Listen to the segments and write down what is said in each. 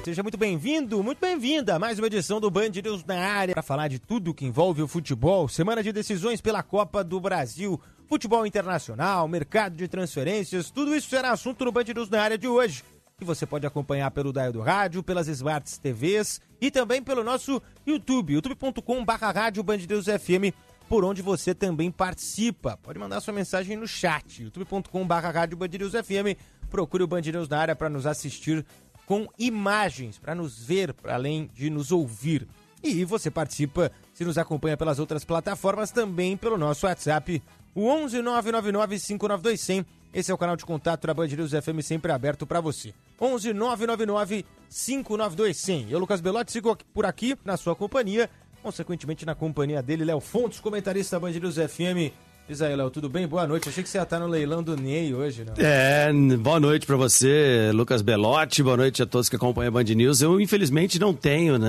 Seja muito bem-vindo, muito bem-vinda a mais uma edição do Band News na área para falar de tudo que envolve o futebol. Semana de decisões pela Copa do Brasil, futebol internacional, mercado de transferências, tudo isso será assunto no Band News na área de hoje. E você pode acompanhar pelo dial do rádio, pelas Smart TVs e também pelo nosso YouTube, youtube.com/rádio Band News FM, por onde você também participa. Pode mandar sua mensagem no chat, youtube.com/rádio Band News FM. Procure o Band News na área para nos assistir com imagens, para nos ver, além de nos ouvir. E você participa, se nos acompanha pelas outras plataformas, também pelo nosso WhatsApp, o 11 999 592 100. Esse é o canal de contato da Band News FM, sempre aberto para você. 11 999 592 100. Eu, Lucas Belotti, sigo por aqui na sua companhia, consequentemente na companhia dele, Léo Fontes, comentarista da Band News FM. Diz aí, Léo, tudo bem? Boa noite. Achei que você ia estar no leilão do Ney hoje, não? Boa noite para você, Lucas Belotti. Boa noite a todos que acompanham a Band News. Eu, infelizmente, não tenho,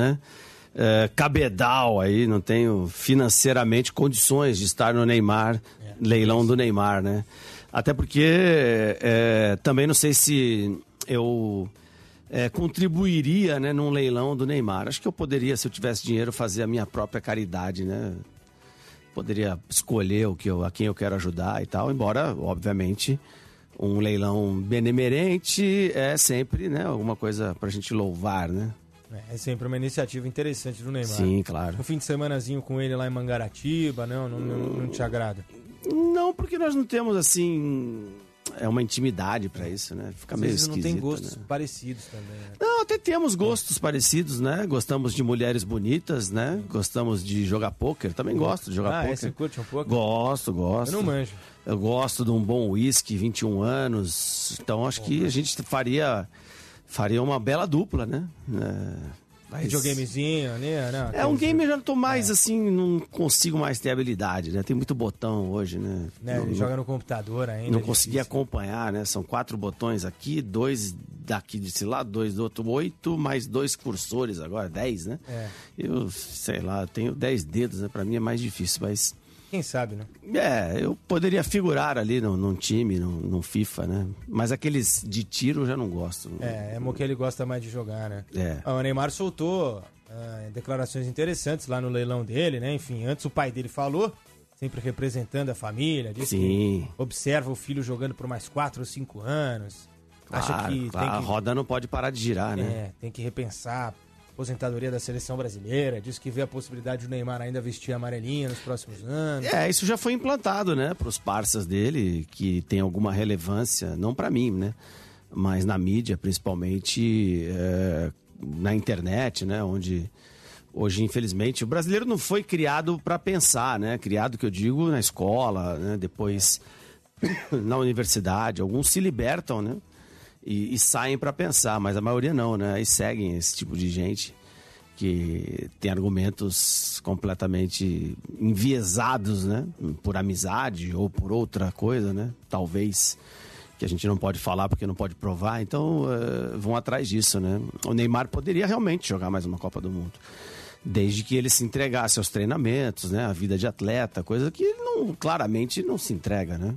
cabedal aí, não tenho financeiramente condições de estar no Neymar, leilão do Neymar, né? Até porque também não sei se eu contribuiria, né, num leilão do Neymar. Acho que eu poderia, se eu tivesse dinheiro, fazer a minha própria caridade, né? Poderia escolher a quem eu quero ajudar e tal, embora, obviamente, um leilão benemerente é sempre, né, alguma coisa pra gente louvar, né? É sempre uma iniciativa interessante do Neymar. Sim, claro. Um fim de semanazinho com ele lá em Mangaratiba, não te agrada? Não, porque nós não temos, assim, uma intimidade pra isso, né? Fica meio esquisito, não tem gostos parecidos também, né? Não, até temos gostos parecidos, né? Gostamos de mulheres bonitas, né? Gostamos de jogar pôquer, também gosto de jogar pôquer. Você curte um pouco? Gosto. Eu não manjo. Eu gosto de um bom uísque, 21 anos, então acho que a gente faria uma bela dupla, né? Videogamezinho, né? Um game eu já não tô mais, assim, não consigo mais ter habilidade, né? Tem muito botão hoje, né? Ele joga no computador ainda. Não consegui acompanhar, né? São 4 botões aqui, 2 daqui desse lado, 2 do outro, 8, mais 2 cursores agora, 10, né? Eu, sei lá, tenho 10 dedos, né? Pra mim é mais difícil, mas... Quem sabe, né? Eu poderia figurar ali num time, num FIFA, né? Mas aqueles de tiro eu já não gosto. Que ele gosta mais de jogar, né? O Neymar soltou declarações interessantes lá no leilão dele, né? Enfim, antes o pai dele falou, sempre representando a família, disse que observa o filho jogando por mais 4 ou 5 anos. Acha que a roda não pode parar de girar, né? Tem que repensar aposentadoria da seleção brasileira, diz que vê a possibilidade do Neymar ainda vestir amarelinha nos próximos anos. Isso já foi implantado, né, para os parceiros dele, que tem alguma relevância, não para mim, né, mas na mídia, principalmente na internet, né, onde hoje, infelizmente, o brasileiro não foi criado para pensar, né, criado, que eu digo, na escola, né, depois na universidade, alguns se libertam, né, e saem para pensar, mas a maioria não, né? E seguem esse tipo de gente que tem argumentos completamente enviesados, né? Por amizade ou por outra coisa, né? Talvez, que a gente não pode falar porque não pode provar, então vão atrás disso, né? O Neymar poderia realmente jogar mais uma Copa do Mundo, desde que ele se entregasse aos treinamentos, né? A vida de atleta, coisa que ele claramente não se entrega, né?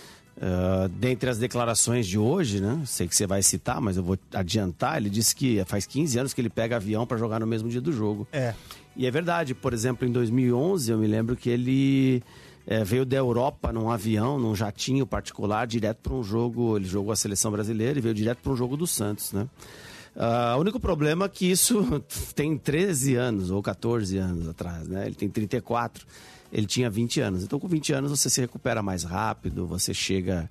Dentre as declarações de hoje, né? Sei que você vai citar, mas eu vou adiantar. Ele disse que faz 15 anos que ele pega avião para jogar no mesmo dia do jogo. E é verdade. Por exemplo, em 2011, eu me lembro que ele veio da Europa num avião, num jatinho particular, direto para um jogo. Ele jogou a seleção brasileira e veio direto para um jogo do Santos, né? O único problema é que isso tem 13 anos ou 14 anos atrás, né? Ele tem 34. Ele tinha 20 anos. Então, com 20 anos, você se recupera mais rápido, você chega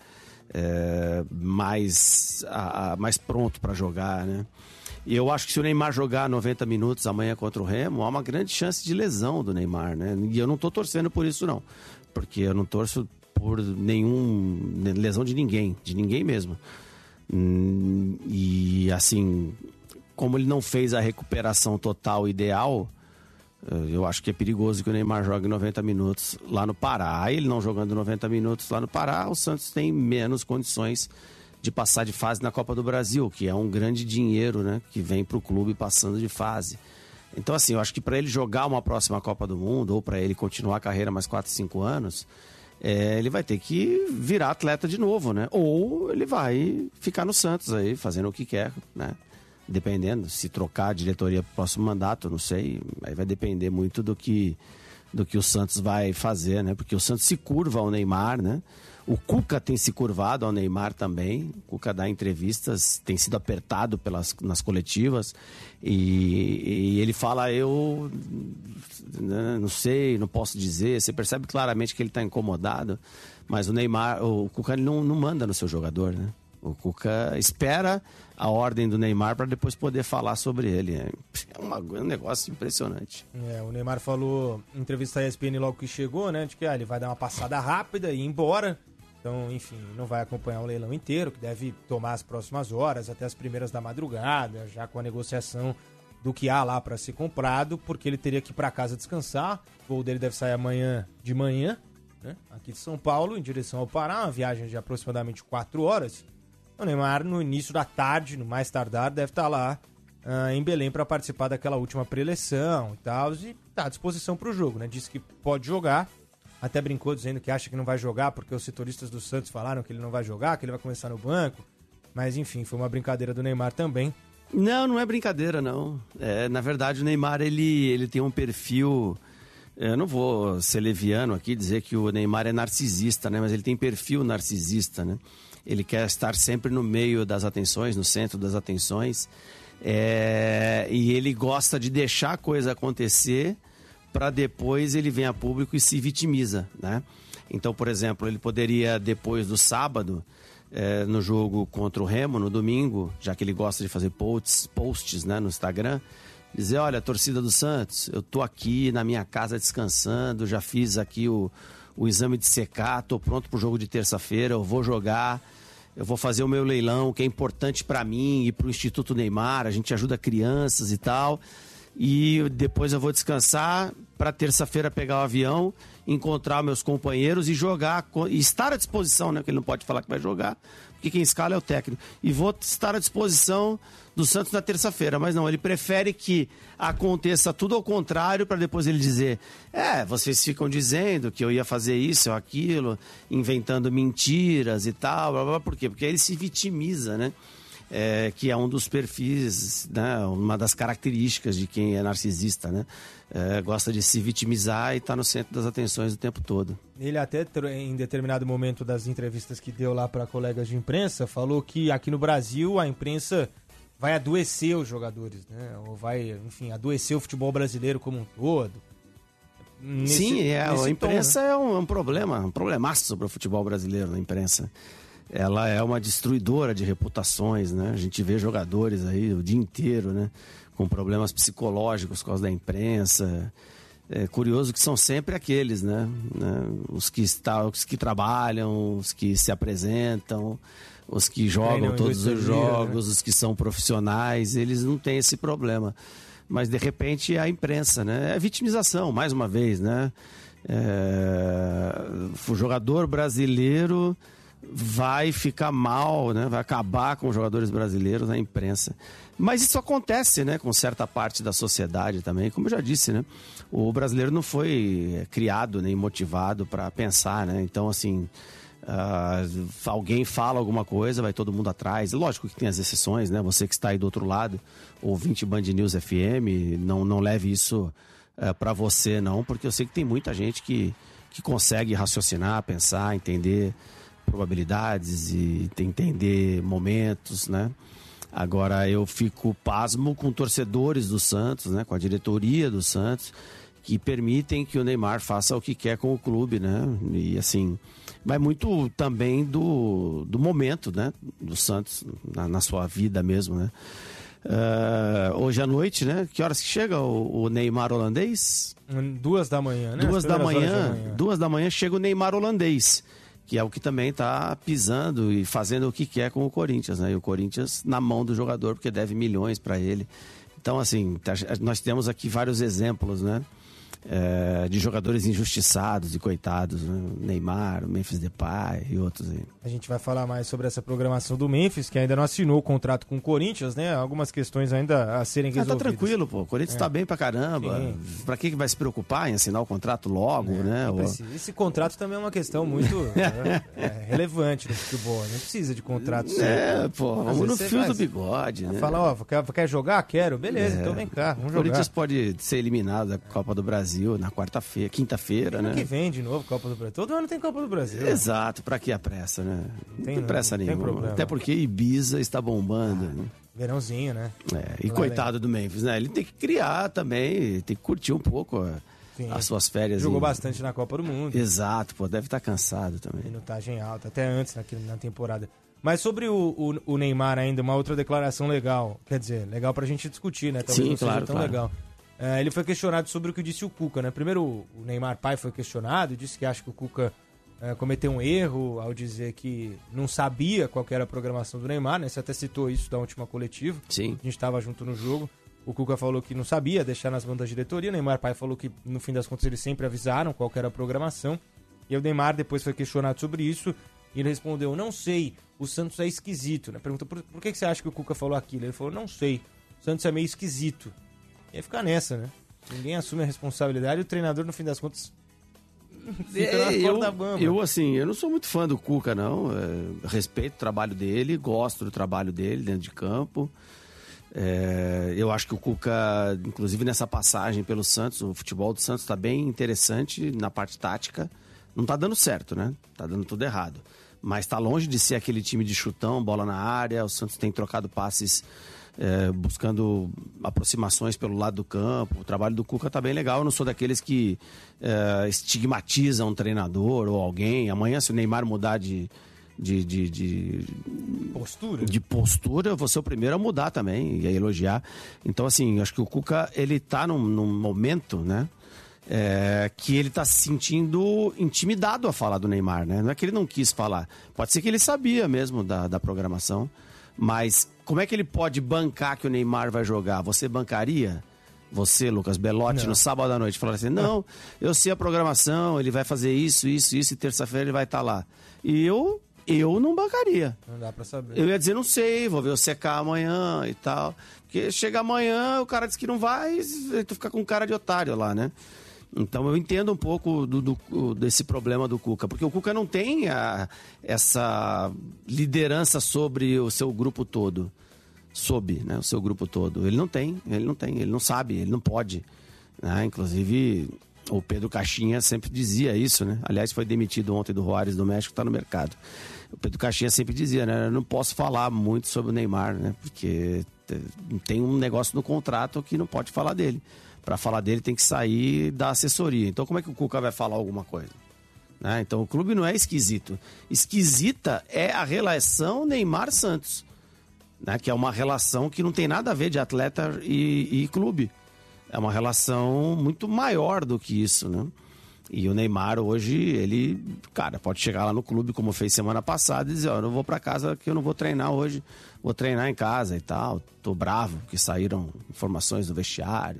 mais pronto para jogar, né? E eu acho que se o Neymar jogar 90 minutos amanhã contra o Remo, há uma grande chance de lesão do Neymar, né? E eu não estou torcendo por isso, não. Porque eu não torço por lesão de ninguém mesmo. E, assim, como ele não fez a recuperação total ideal... Eu acho que é perigoso que o Neymar jogue 90 minutos lá no Pará. Ele não jogando 90 minutos lá no Pará, o Santos tem menos condições de passar de fase na Copa do Brasil, que é um grande dinheiro, né, que vem para o clube passando de fase. Então, assim, eu acho que para ele jogar uma próxima Copa do Mundo, ou para ele continuar a carreira mais 4, 5 anos, ele vai ter que virar atleta de novo, né? Ou ele vai ficar no Santos aí, fazendo o que quer, né? Dependendo, se trocar a diretoria para o próximo mandato, não sei, aí vai depender muito do que o Santos vai fazer, né? Porque o Santos se curva ao Neymar, né? O Cuca tem se curvado ao Neymar também. O Cuca dá entrevistas, tem sido apertado nas coletivas e ele fala, eu não sei, não posso dizer. Você percebe claramente que ele está incomodado, mas o Cuca ele não manda no seu jogador, né? O Cuca espera a ordem do Neymar para depois poder falar sobre ele. É um negócio impressionante. O Neymar falou em entrevista à ESPN logo que chegou, né? De que ele vai dar uma passada rápida e ir embora. Então, enfim, não vai acompanhar o leilão inteiro, que deve tomar as próximas horas, até as primeiras da madrugada, já com a negociação do que há lá para ser comprado, porque ele teria que ir para casa descansar. O voo dele deve sair amanhã de manhã, né? Aqui de São Paulo, em direção ao Pará, uma viagem de aproximadamente 4 horas. O Neymar, no início da tarde, no mais tardar, deve estar lá em Belém para participar daquela última pré-eleição e tal, e está à disposição para o jogo, né? Disse que pode jogar, até brincou dizendo que acha que não vai jogar porque os setoristas do Santos falaram que ele não vai jogar, que ele vai começar no banco, mas enfim, foi uma brincadeira do Neymar também. Não é brincadeira, não. Na verdade, o Neymar, ele tem um perfil... Eu não vou ser leviano aqui, dizer que o Neymar é narcisista, né? Mas ele tem perfil narcisista, né? Ele quer estar sempre no meio das atenções, no centro das atenções. E ele gosta de deixar a coisa acontecer para depois ele vem a público e se vitimiza, né? Então, por exemplo, ele poderia, depois do sábado, no jogo contra o Remo, no domingo, já que ele gosta de fazer posts, né, no Instagram, dizer, olha, torcida do Santos, eu tô aqui na minha casa descansando, já fiz aqui o exame de secar, tô pronto pro jogo de terça-feira, eu vou jogar, eu vou fazer o meu leilão, que é importante para mim, ir pro Instituto Neymar, a gente ajuda crianças e tal, e depois eu vou descansar para terça-feira pegar o avião, encontrar meus companheiros e jogar, e estar à disposição, né, porque ele não pode falar que vai jogar, porque quem escala é o técnico, e vou estar à disposição do Santos na terça-feira, mas não, ele prefere que aconteça tudo ao contrário para depois ele dizer, vocês ficam dizendo que eu ia fazer isso ou aquilo, inventando mentiras e tal, blá, blá, por quê? Porque aí ele se vitimiza, né? Que é um dos perfis, né? Uma das características de quem é narcisista, né? Gosta de se vitimizar e está no centro das atenções o tempo todo. Ele até, em determinado momento das entrevistas que deu lá para colegas de imprensa, falou que aqui no Brasil a imprensa vai adoecer os jogadores, né? Ou vai, enfim, adoecer o futebol brasileiro como um todo. A imprensa, né? É um problemaço para o futebol brasileiro, a imprensa. Ela é uma destruidora de reputações, né? A gente vê jogadores aí o dia inteiro, né? Com problemas psicológicos por causa da imprensa. É curioso que são sempre aqueles, né? Os que trabalham, os que se apresentam, os que jogam todos os jogos, né? Os que são profissionais, eles não têm esse problema. Mas, de repente, a imprensa, né? É vitimização, mais uma vez, né? O jogador brasileiro vai ficar mal, né? Vai acabar com os jogadores brasileiros na imprensa. Mas isso acontece, né? Com certa parte da sociedade também. Como eu já disse, né? O brasileiro não foi criado nem motivado para pensar, né? Então, assim... alguém fala alguma coisa, vai todo mundo atrás. Lógico que tem as exceções, né? Você que está aí do outro lado, ouvinte Band News FM, não leve isso para você, não, porque eu sei que tem muita gente que consegue raciocinar, pensar, entender probabilidades e entender momentos, né? Agora eu fico pasmo com torcedores do Santos, né? Com a diretoria do Santos, que permitem que o Neymar faça o que quer com o clube, né? E assim, vai muito também do momento, né? Do Santos na sua vida mesmo, né? Hoje à noite, né? Que horas que chega o Neymar holandês? 2 da manhã, né? 2 da manhã chega o Neymar holandês, que é o que também está pisando e fazendo o que quer com o Corinthians, né? E o Corinthians na mão do jogador, porque deve milhões para ele. Então, assim, nós temos aqui vários exemplos, né? de jogadores injustiçados e coitados, né? Neymar, o Memphis Depay e outros aí. A gente vai falar mais sobre essa programação do Memphis, que ainda não assinou o contrato com o Corinthians, né? Algumas questões ainda a serem resolvidas. Tá tranquilo, pô. O Corinthians tá bem pra caramba. Sim. Pra que vai se preocupar em assinar o contrato logo, né? Esse contrato também é uma questão muito relevante no futebol. Não precisa de contrato vamos no fio do bigode, né? Fala, quer jogar? Quero. Beleza, então vem cá, vamos jogar. O Corinthians pode ser eliminado da Copa do Brasil na quinta-feira, né? Ano que vem de novo Copa do Brasil. Todo ano tem Copa do Brasil. Exato, pra que a pressa, né? Não tem pressa nenhuma. Até porque Ibiza está bombando, né? Verãozinho, né? E coitado do Memphis, né? Ele tem que criar também, tem que curtir um pouco as suas férias. Jogou bastante na Copa do Mundo. Exato, pô, deve estar cansado também. Minutagem alta, até antes na temporada. Mas sobre o Neymar ainda, uma outra declaração legal. Quer dizer, legal pra gente discutir, né? Talvez não seja tão legal. Ele foi questionado sobre o que disse o Cuca, né? Primeiro, o Neymar pai foi questionado e disse que acha que o Cuca cometeu um erro ao dizer que não sabia qual que era a programação do Neymar, né? Você até citou isso da última coletiva. Sim. A gente estava junto no jogo. O Cuca falou que não sabia, deixar nas mãos da diretoria. O Neymar pai falou que, no fim das contas, eles sempre avisaram qual que era a programação. E o Neymar depois foi questionado sobre isso e ele respondeu, não sei, o Santos é esquisito, né? Perguntou, por que você acha que o Cuca falou aquilo? Ele falou, não sei, o Santos é meio esquisito. E aí fica nessa, né? Ninguém assume a responsabilidade e o treinador, no fim das contas, fica na corda bamba. Eu não sou muito fã do Cuca, não. Respeito o trabalho dele, gosto do trabalho dele dentro de campo. Eu acho que o Cuca, inclusive nessa passagem pelo Santos, o futebol do Santos está bem interessante na parte tática. Não tá dando certo, né? Tá dando tudo errado. Mas tá longe de ser aquele time de chutão, bola na área. O Santos tem trocado passes buscando aproximações pelo lado do campo. O trabalho do Cuca tá bem legal. Eu não sou daqueles que estigmatizam um treinador ou alguém. Amanhã, se o Neymar mudar de postura, eu vou ser o primeiro a mudar também e a elogiar. Então, assim, acho que o Cuca, ele tá num momento, né? Que ele tá se sentindo intimidado a falar do Neymar, né? Não é que ele não quis falar. Pode ser que ele sabia mesmo da programação. Mas como é que ele pode bancar que o Neymar vai jogar? Você bancaria? Você, Lucas Belotti, no sábado à noite, falar assim, não, eu sei a programação, ele vai fazer isso, e terça-feira ele vai estar lá. E eu não bancaria. Não dá pra saber. Eu ia dizer, não sei, vou ver o CK amanhã e tal. Porque chega amanhã, o cara diz que não vai, e tu fica com cara de otário lá, né? Então eu entendo um pouco desse problema do Cuca, porque o Cuca não tem essa liderança sobre o seu grupo todo. O seu grupo todo. Ele não sabe, ele não pode. Né? Inclusive, o Pedro Caixinha sempre dizia isso, né? Aliás, foi demitido ontem do Juárez do México, está no mercado. O Pedro Caixinha sempre dizia, né? Eu não posso falar muito sobre o Neymar, né? Porque tem um negócio no contrato que não pode falar dele. Para falar dele tem que sair da assessoria. Então como é que o Cuca vai falar alguma coisa? Né? Então o clube não é esquisito. Esquisita é a relação Neymar-Santos. Né? Que é uma relação que não tem nada a ver de atleta e clube. É uma relação muito maior do que isso, né? E o Neymar hoje, ele, cara, pode chegar lá no clube, como fez semana passada, e dizer, ó, eu não vou pra casa que eu não vou treinar hoje, vou treinar em casa e tal. Tô bravo, porque saíram informações do vestiário.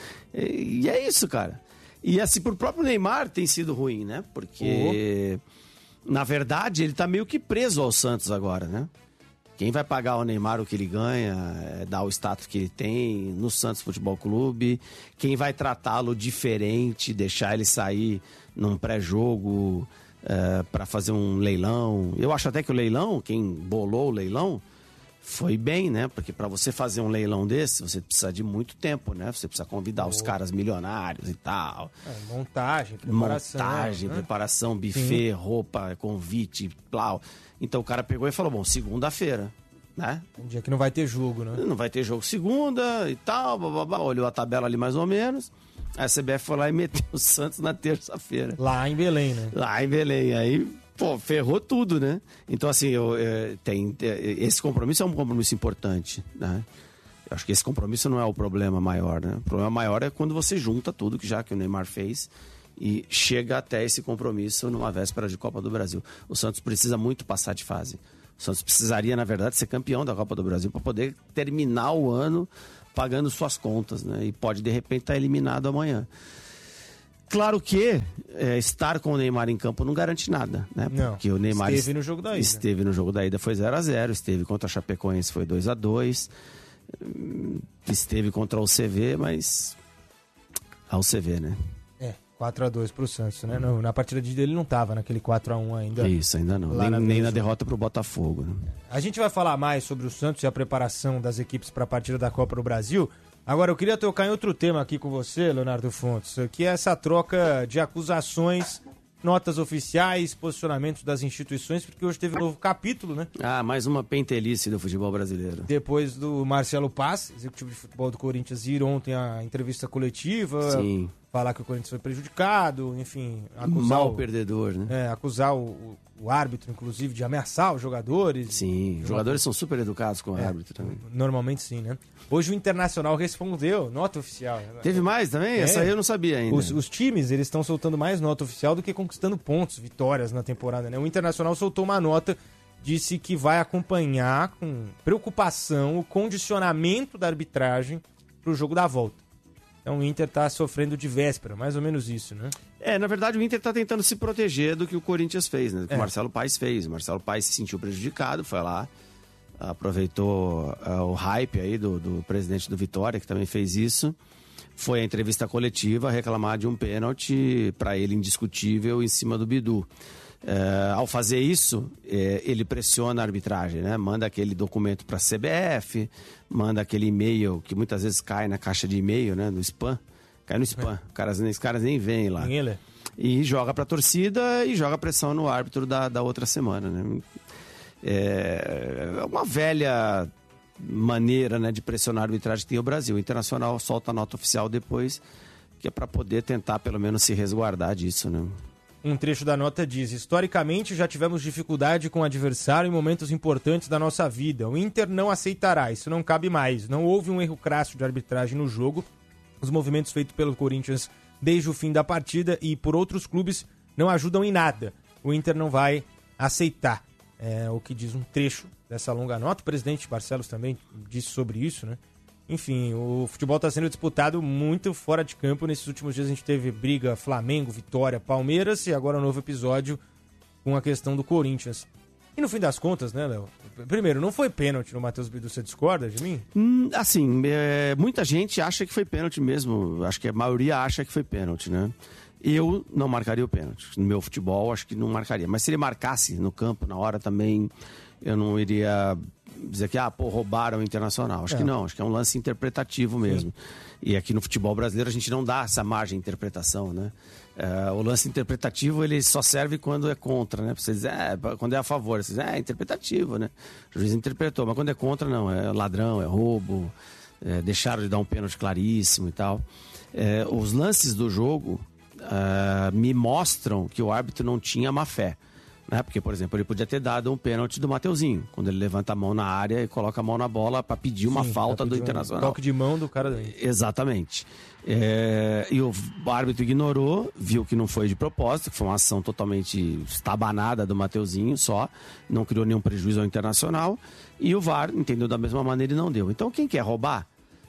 E é isso, cara. E assim, pro próprio Neymar tem sido ruim, né? Porque, na verdade, ele tá meio que preso ao Santos agora, né? Quem vai pagar o Neymar o que ele ganha, dar o status que ele tem no Santos Futebol Clube. Quem vai tratá-lo diferente, deixar ele sair num pré-jogo para fazer um leilão. Eu acho até que o leilão, quem bolou o leilão, foi bem, né? Porque para você fazer um leilão desse, você precisa de muito tempo, né? Você precisa convidar os caras milionários e tal. Montagem, preparação, buffet, roupa, convite, plau. Então o cara pegou e falou, bom, segunda-feira, né? Um dia que não vai ter jogo, né? Não vai ter jogo segunda e tal, blá, olhou a tabela ali mais ou menos. A CBF foi lá e meteu o Santos na terça-feira. Lá em Belém, né? Lá em Belém, aí... Pô, ferrou tudo, né? Então, assim, esse compromisso é um compromisso importante, né? Eu acho que esse compromisso não é o problema maior, né? O problema maior é quando você junta tudo que o Neymar fez e chega até esse compromisso numa véspera de Copa do Brasil. O Santos precisa muito passar de fase. O Santos precisaria, na verdade, ser campeão da Copa do Brasil para poder terminar o ano pagando suas contas, né? E pode, de repente, estar eliminado amanhã. Claro que estar com o Neymar em campo não garante nada, né? Não, porque o Neymar esteve no jogo da ida. Esteve no jogo da ida, foi 0-0, esteve contra a Chapecoense, foi 2-2, esteve contra o CV, mas ao CV, né? 4-2 pro Santos, né? Na partida de ele não tava naquele 4-1 ainda. Isso, ainda não. Nem na derrota pro Botafogo, né? A gente vai falar mais sobre o Santos e a preparação das equipes para a partida da Copa do Brasil. Agora, eu queria tocar em outro tema aqui com você, Leonardo Fontes, que é essa troca de acusações, notas oficiais, posicionamentos das instituições, porque hoje teve um novo capítulo, né? Mais uma pentelice do futebol brasileiro. Depois do Marcelo Paz, executivo de futebol do Corinthians, ir ontem à entrevista coletiva, sim, falar que o Corinthians foi prejudicado, enfim... acusar mal perdedor, né? Acusar o árbitro, inclusive, de ameaçar os jogadores. Sim, os jogadores são super educados com o árbitro também. Normalmente sim, né? Hoje o Internacional respondeu, nota oficial. Teve mais também? Essa aí eu não sabia ainda. Os times, eles estão soltando mais nota oficial do que conquistando pontos, vitórias na temporada, né? O Internacional soltou uma nota, disse que vai acompanhar com preocupação o condicionamento da arbitragem para o jogo da volta. Então o Inter está sofrendo de véspera, mais ou menos isso, né? Na verdade o Inter está tentando se proteger do que o Corinthians fez, né? Do que o Marcelo Paes fez. O Marcelo Paes se sentiu prejudicado, foi lá, aproveitou o hype aí do presidente do Vitória, que também fez isso. Foi à entrevista coletiva reclamar de um pênalti para ele indiscutível em cima do Bidu. Ao fazer isso, ele pressiona a arbitragem, né? Manda aquele documento para a CBF, manda aquele e-mail que muitas vezes cai na caixa de e-mail, né? No spam. Cai no spam. Os caras nem veem lá. Ninguém lê. E joga para a torcida e joga pressão no árbitro da outra semana, né? É uma velha maneira, né, de pressionar a arbitragem que tem o Brasil. O Internacional solta a nota oficial depois, que é para poder tentar pelo menos se resguardar disso, né? Um trecho da nota diz: historicamente já tivemos dificuldade com o adversário em momentos importantes da nossa vida. O Inter não aceitará, isso não cabe mais. Não houve um erro crasso de arbitragem no jogo. Os movimentos feitos pelo Corinthians desde o fim da partida e por outros clubes não ajudam em nada. O Inter não vai aceitar. É o que diz um trecho dessa longa nota. O presidente Barcelos também disse sobre isso, né? Enfim, o futebol está sendo disputado muito fora de campo. Nesses últimos dias a gente teve briga Flamengo, Vitória, Palmeiras e agora um novo episódio com a questão do Corinthians. E no fim das contas, né, Léo? Primeiro, não foi pênalti no Matheus Bidu, você discorda de mim? Assim, muita gente acha que foi pênalti mesmo. Acho que a maioria acha que foi pênalti, né? Eu não marcaria o pênalti. No meu futebol, acho que não marcaria. Mas se ele marcasse no campo, na hora também, eu não iria dizer que, roubaram o Internacional. Acho que não, acho que é um lance interpretativo mesmo. Sim. E aqui no futebol brasileiro a gente não dá essa margem de interpretação, né? O lance interpretativo, ele só serve quando é contra, né? Você diz, quando é a favor, você diz, é interpretativo, né? O juiz interpretou, mas quando é contra, não. É ladrão, é roubo, deixaram de dar um pênalti claríssimo e tal. Os lances do jogo me mostram que o árbitro não tinha má fé. Né? Porque, por exemplo, ele podia ter dado um pênalti do Mateuzinho, quando ele levanta a mão na área e coloca a mão na bola para pedir uma falta do Internacional. Toque de mão do cara daí. Exatamente. E o árbitro ignorou, viu que não foi de propósito, que foi uma ação totalmente estabanada do Mateuzinho só, não criou nenhum prejuízo ao Internacional, e o VAR entendeu da mesma maneira e não deu. Então, quem quer roubar,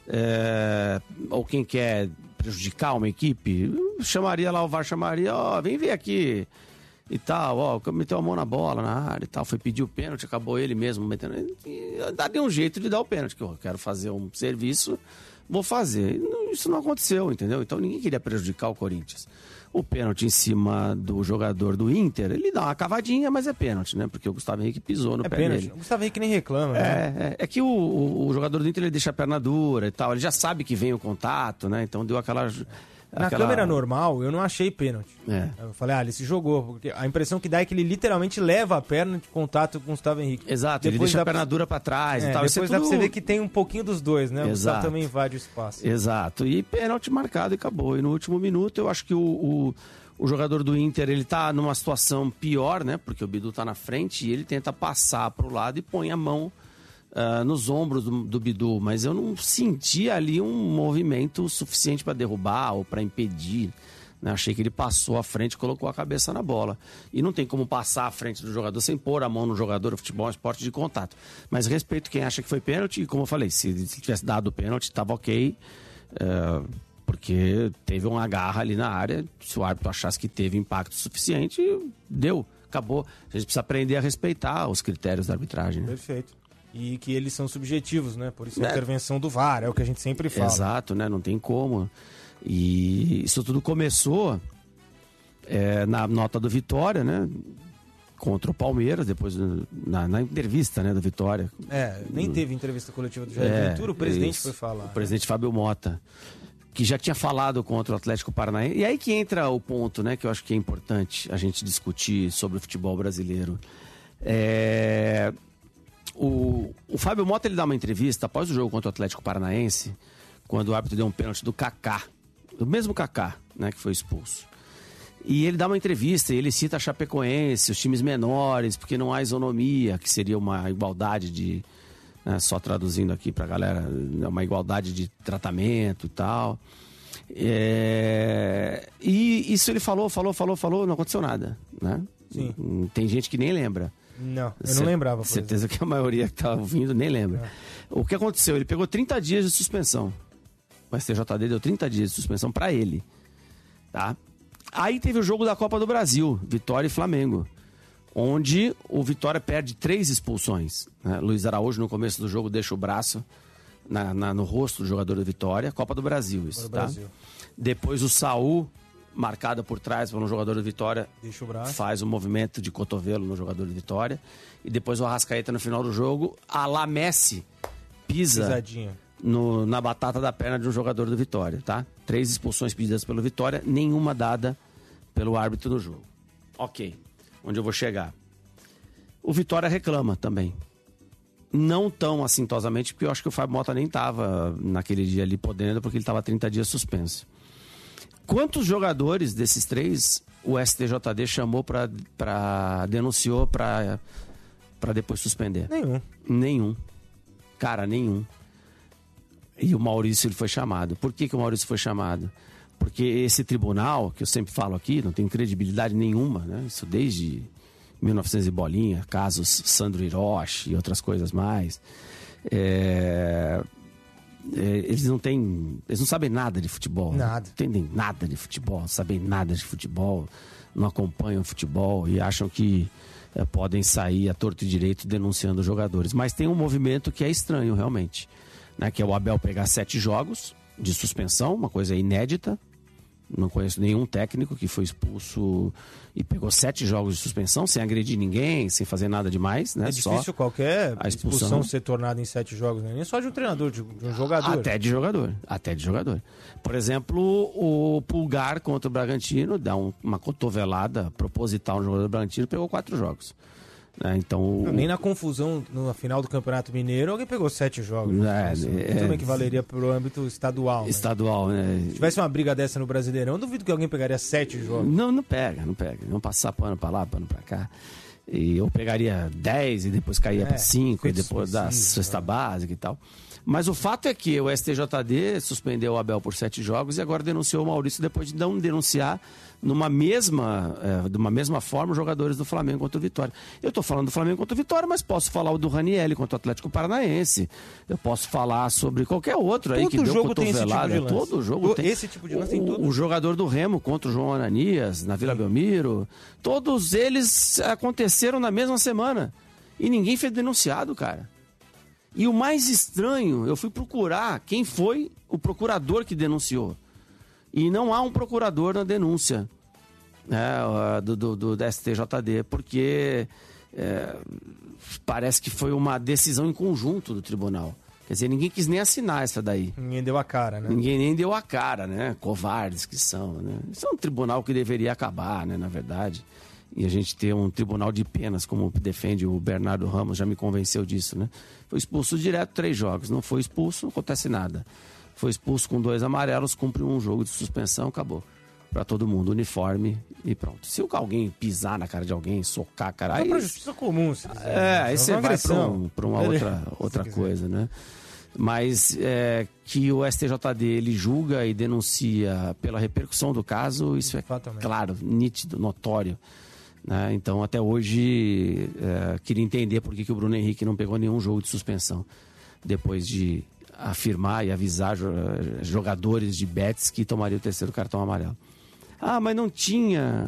ou quem quer prejudicar uma equipe, chamaria lá, o VAR chamaria, vem ver aqui e tal, meteu a mão na bola, na área e tal, foi pedir o pênalti, acabou ele mesmo metendo, e daria um jeito de dar o pênalti, que eu quero fazer um serviço, vou fazer. Isso não aconteceu, entendeu? Então ninguém queria prejudicar o Corinthians. O pênalti em cima do jogador do Inter, ele dá uma cavadinha, mas é pênalti, né? Porque o Gustavo Henrique pisou no pé pênalti. dele. O Gustavo Henrique nem reclama, né? É que o jogador do Inter, ele deixa a perna dura e tal, ele já sabe que vem o contato, né? Então deu aquela... Na câmera normal, eu não achei pênalti. Eu falei, ele se jogou. Porque a impressão que dá é que ele literalmente leva a perna de contato com o Gustavo Henrique. Exato, ele deixa a perna dura pra trás e tal. Depois dá pra você ver que tem um pouquinho dos dois, né? O Gustavo também invade o espaço. Exato, e pênalti marcado e acabou. E no último minuto, eu acho que o jogador do Inter, ele tá numa situação pior, né? Porque o Bidu tá na frente e ele tenta passar pro lado e põe a mão nos ombros do Bidu, mas eu não senti ali um movimento suficiente para derrubar ou para impedir, né? Achei que ele passou à frente e colocou a cabeça na bola. E não tem como passar à frente do jogador sem pôr a mão no jogador. O futebol é um esporte de contato. Mas respeito quem acha que foi pênalti, e como eu falei, se ele tivesse dado o pênalti, estava ok. Porque teve uma garra ali na área, se o árbitro achasse que teve impacto suficiente, deu, acabou. A gente precisa aprender a respeitar os critérios da arbitragem. Né? Perfeito. E que eles são subjetivos, né? Por isso a intervenção do VAR, é o que a gente sempre fala. Exato, né? Não tem como. E isso tudo começou na nota do Vitória, né? Contra o Palmeiras, depois na entrevista, né, do Vitória. Nem teve entrevista coletiva do Jair Ventura, o presidente foi falar. O presidente Fábio Mota, que já tinha falado contra o Atlético Paranaense. E aí que entra o ponto, né, que eu acho que é importante a gente discutir sobre o futebol brasileiro. O Fábio Mota, ele dá uma entrevista após o jogo contra o Atlético Paranaense, quando o árbitro deu um pênalti do Kaká, do mesmo Kaká, né, que foi expulso. E ele dá uma entrevista e ele cita a Chapecoense, os times menores, porque não há isonomia, que seria uma igualdade de... Né, só traduzindo aqui pra galera, uma igualdade de tratamento e tal. E isso ele falou, não aconteceu nada, né? Sim. Tem gente que nem lembra. Não, eu não lembrava. Certeza que a maioria que tá ouvindo nem lembra. O que aconteceu? Ele pegou 30 dias de suspensão. O STJD deu 30 dias de suspensão pra ele, tá? Aí teve o jogo da Copa do Brasil, Vitória e Flamengo, onde o Vitória perde 3 expulsões. Né? Luiz Araújo, no começo do jogo, deixa o braço no rosto do jogador do Vitória. Copa do Brasil, isso, tá? Depois o Saul, marcado por trás por um jogador do Vitória, deixa o braço, faz um movimento de cotovelo no jogador do Vitória. E depois o Arrascaeta, no final do jogo, a la Messi, pisa na batata da perna de um jogador do Vitória, tá? 3 expulsões pedidas pelo Vitória, nenhuma dada pelo árbitro do jogo. Ok, onde eu vou chegar? O Vitória reclama também. Não tão assintosamente, porque eu acho que o Fábio Mota nem estava naquele dia ali podendo, porque ele estava 30 dias suspenso. Quantos jogadores desses 3 o STJD chamou denunciou para depois suspender? Nenhum. Cara, nenhum. E o Maurício ele foi chamado. Por que o Maurício foi chamado? Porque esse tribunal, que eu sempre falo aqui, não tem credibilidade nenhuma, né? Isso desde 1900 e bolinha, casos Sandro Hiroshi e outras coisas mais. Eles não sabem nada de futebol. Nada. Não entendem nada de futebol, sabem nada de futebol, não acompanham futebol e acham que podem sair a torto e direito denunciando os jogadores. Mas tem um movimento que é estranho, realmente. Né, que é o Abel pegar 7 jogos de suspensão, uma coisa inédita. Não conheço nenhum técnico que foi expulso e pegou 7 jogos de suspensão, sem agredir ninguém, sem fazer nada demais. Né? É difícil só qualquer expulsão ser tornada em 7 jogos, né? Nem só de um treinador, de um jogador. Até de jogador. Por exemplo, o Pulgar contra o Bragantino, dá uma cotovelada proposital no jogador do Bragantino, pegou 4 jogos. Então, nem na confusão na final do Campeonato Mineiro alguém pegou 7 jogos. Também que valeria pro âmbito estadual. Estadual, né? Se tivesse uma briga dessa no Brasileirão, eu duvido que alguém pegaria 7 jogos. Não pega. Não passar pano pra lá, pano pra cá. E eu pegaria 10 e depois caía pra 5 e depois da sexta básica e tal. Mas o fato é que o STJD suspendeu o Abel por 7 jogos e agora denunciou o Maurício depois de não denunciar de uma mesma forma os jogadores do Flamengo contra o Vitória. Eu estou falando do Flamengo contra o Vitória, mas posso falar o do Ranieri contra o Atlético Paranaense. Eu posso falar sobre qualquer outro aí que deu cotovelada. Todo jogo tem esse tipo de lance. O jogador do Remo contra o João Ananias na Vila Belmiro. Todos eles aconteceram na mesma semana. E ninguém foi denunciado, cara. E o mais estranho, eu fui procurar quem foi o procurador que denunciou. E não há um procurador na denúncia, né, do STJD, porque parece que foi uma decisão em conjunto do tribunal. Quer dizer, ninguém quis nem assinar essa daí. Ninguém deu a cara, né? Ninguém nem deu a cara, né? Covardes que são, né? Isso é um tribunal que deveria acabar, né, na verdade. E a gente ter um tribunal de penas, como defende o Bernardo Ramos, já me convenceu disso, né? Foi expulso direto 3 jogos. Não foi expulso, não acontece nada. Foi expulso com 2 amarelos, cumpriu um jogo de suspensão, acabou. Pra todo mundo, uniforme e pronto. Se alguém pisar na cara de alguém, socar a cara... Vai pra justiça comum, se quiser. Aí você vai pra uma outra coisa, né? Mas que o STJD ele julga e denuncia pela repercussão do caso, isso é claro, nítido, notório. Né? Então, até hoje, queria entender por que o Bruno Henrique não pegou nenhum jogo de suspensão depois de afirmar e avisar jogadores de Betis que tomariam o terceiro cartão amarelo. Ah, mas não tinha